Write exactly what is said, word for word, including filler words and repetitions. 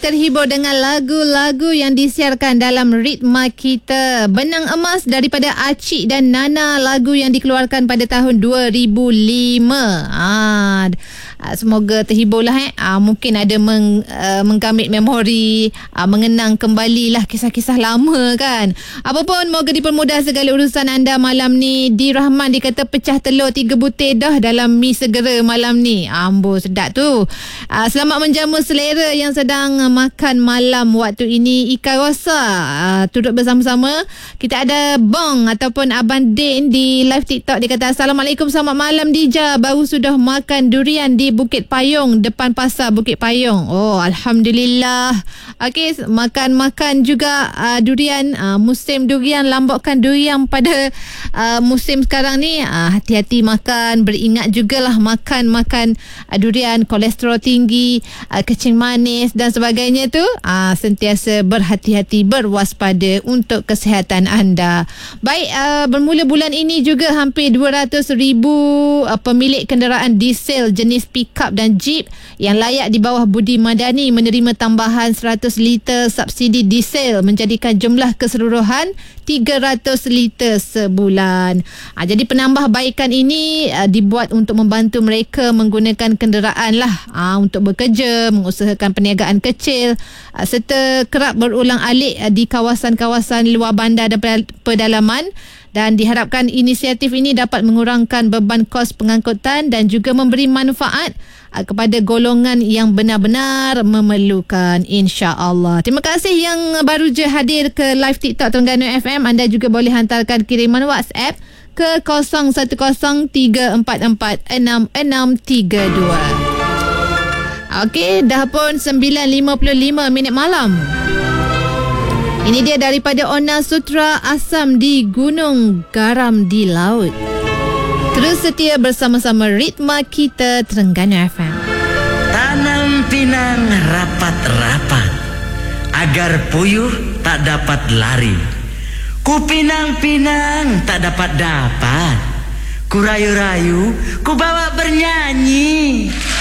Terhibur dengan lagu-lagu yang disiarkan dalam ritma kita. Benang Emas daripada Acik dan Nana, lagu yang dikeluarkan pada tahun dua ribu lima. Ah, semoga terhiburlah eh. Ah, mungkin ada meng, uh, menggamit memori, ah, mengenang kembalilah kisah-kisah lama kan. Apapun, moga dipermudah segala urusan anda malam ni. Di Rahman dikata pecah telur tiga butir dah dalam mi segera malam ni. Ambo sedap tu. Ah, selamat menjamu selera yang sedang makan malam waktu ini. Ikan rosa uh, turut bersama-sama. Kita ada Bong ataupun Abang Din di live TikTok. Dia kata Assalamualaikum, selamat malam Dija. Baru sudah makan durian di Bukit Payung, depan pasar Bukit Payung. Oh, Alhamdulillah. Okey, makan-makan juga uh, durian. uh, Musim durian, lambokkan durian pada uh, musim sekarang ni. uh, Hati-hati makan. Beringat jugalah makan-makan uh, durian, kolesterol tinggi, uh, kecing manis dan sebagainya tu, aa, sentiasa berhati-hati, berwaspada untuk kesihatan anda. Baik, aa, bermula bulan ini juga hampir dua ratus ribu aa, pemilik kenderaan diesel jenis pickup dan jeep yang layak di bawah budi madani menerima tambahan seratus liter subsidi diesel, menjadikan jumlah keseluruhan tiga ratus liter sebulan. Ha, jadi penambahbaikan ini uh, dibuat untuk membantu mereka menggunakan kenderaan lah ha, untuk bekerja, mengusahakan perniagaan kecil uh, serta kerap berulang-alik uh, di kawasan-kawasan luar bandar dan pedalaman. Dan diharapkan inisiatif ini dapat mengurangkan beban kos pengangkutan dan juga memberi manfaat uh, kepada golongan yang benar-benar memerlukan, insya-Allah. Terima kasih yang baru je hadir ke live TikTok Terengganu F M. Anda juga boleh hantarkan kiriman WhatsApp ke kosong satu kosong tiga empat empat enam enam tiga dua. Okey, dah pun sembilan lima puluh lima minit malam. Ini dia daripada Ona Sutra, Asam di Gunung, Garam di Laut. Terus setia bersama-sama ritma kita Terengganu F M. Tanam pinang rapat-rapat agar puyuh tak dapat lari. Ku pinang-pinang tak dapat-dapat. Ku rayu-rayu, ku bawa bernyanyi.